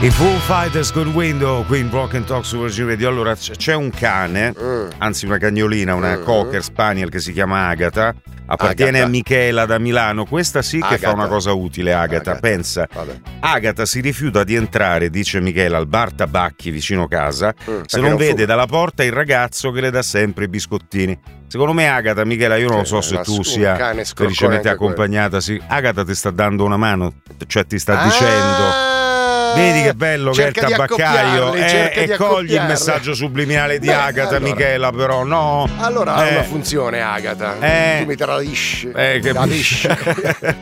I Foo Fighters con Window, qui in Broken Talk su Virgin Radio. Allora c'è un cane, anzi una cagnolina, una cocker spaniel che si chiama Agata, appartiene a Michela da Milano. Questa sì che fa una cosa utile, Agata. Pensa, Agata si rifiuta di entrare, dice Michela, al bar tabacchi vicino casa se non vede dalla porta il ragazzo che le dà sempre i biscottini. Secondo me Agata, Michela, io non lo so se tu sia felicemente accompagnata. Agata ti sta dando una mano, cioè ti sta dicendo... Vedi che bello cerca che è il tabaccaio e cogli il messaggio subliminale di Agata, allora. Michela, però no. Allora ha una funzione Agata. Tu mi tradisci. Capisci?